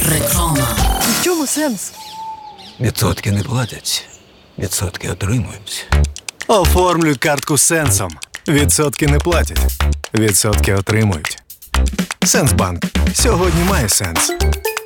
Реклама. В чому сенс? Відсотки не платять, відсотки отримують. Оформлюй картку з Сенсом. Відсотки не платять, відсотки отримують. Сенсбанк. Сьогодні має сенс.